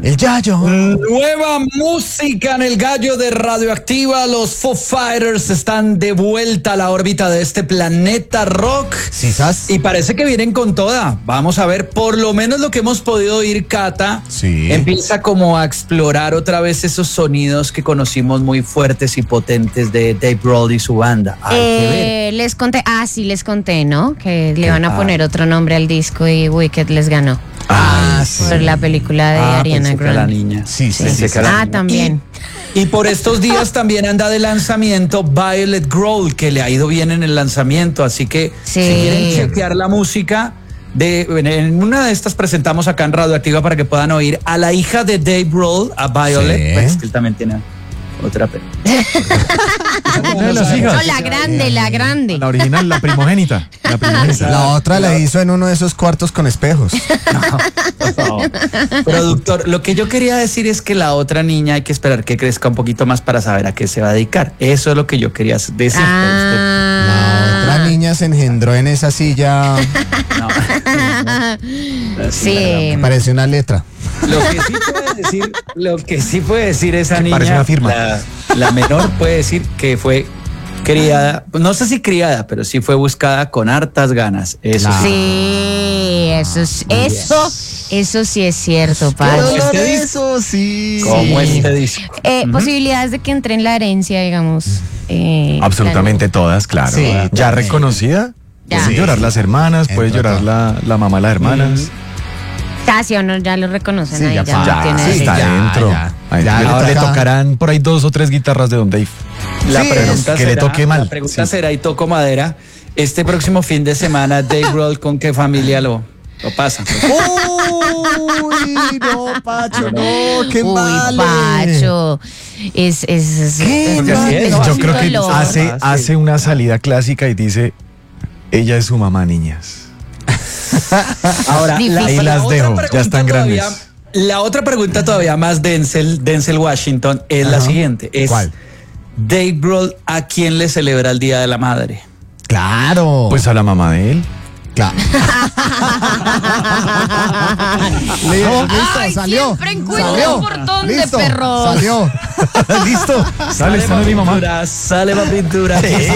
El Yayo. Nueva música en el Gallo de Radioactiva. Los Foo Fighters están de vuelta a la órbita de este planeta rock. ¿Sisas? Y parece que vienen con toda. Vamos a ver, por lo menos lo que hemos podido oír, Cata. Sí. Empieza como a explorar otra vez esos sonidos que conocimos muy fuertes y potentes de Dave Grohl y su banda. Hay que ver. Les conté, ¿no? Que le van a poner otro nombre al disco y Wicked les ganó. Sí. Por la película de Ariana pensé que era la Grande. niña. Sí. Pensé que era la niña. También. Y por estos días también anda de lanzamiento Violet Grohl, que le ha ido bien en el lanzamiento, así que Sí. si quieren chequear la música, en una de estas presentamos acá en Radioactiva para que puedan oír a la hija de Dave Grohl, a Violet, Sí. pues que él también tiene otra Una de las hijas. No, la grande. La original, la primogénita. La otra la hizo en uno de esos cuartos con espejos. Productor, lo que yo quería decir es que la otra niña hay que esperar que crezca un poquito más para saber a qué se va a dedicar. Eso es lo que yo quería decir. La otra niña se engendró en esa silla. Sí. Parece una letra. Lo que sí puede decir esa niña, parece una firma. la menor puede decir que fue criada, no sé si criada, pero sí fue buscada con hartas ganas. Eso sí. Sí, eso sí es cierto, Pacho. Eso sí. Como este disco. Posibilidades de que entre en la herencia, digamos. Absolutamente todas, claro. Sí, ya también. reconocida. Ya. Pueden llorar las hermanas, puede Entra llorar la mamá de las hermanas. Casi uno ya lo reconocen Sí, ahí, ya ya pa- no tiene sí, está derecho. dentro. ya. Ahí Ya ahora le toca. tocarán por ahí 2 o 3 guitarras de Don Dave. La Sí, pregunta que le toque mal. La pregunta Sí. será, y toco madera, este próximo fin de semana, Dave Grohl, ¿con qué familia lo pasa? Uy, no, Pacho, no, qué Uy, mal. Pacho. Es Porque así es, ¿no? Yo Así creo que dolor. hace una salida clásica y dice, ella es su mamá, niñas. Ahora, Difícil. Ahí la las otra dejo, ya pregunta están todavía- grandes. La otra pregunta todavía más Denzel Washington es la siguiente. ¿Cuál? Dave Grohl, ¿a quién le celebra el Día de la Madre? Claro. Pues a la mamá de él. claro. Ay, salió. siempre encuentro Salió. un portón de Listo, perros. Salió. Listo. Sale, está mi mamá. Sale pa' pintura.